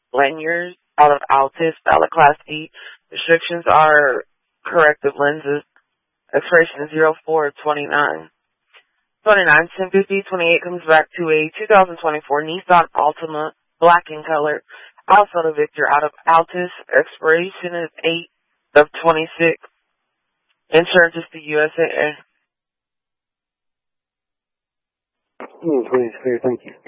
Lanyards out of Altus, valid Class E. Restrictions are corrective lenses. Expiration is 04/29. 29/10/50/28 comes back to a 2024 Nissan Altima, black in color. Also the Victor out of Altus. Expiration is 8/26. Insurance is the USA. 26, thank you.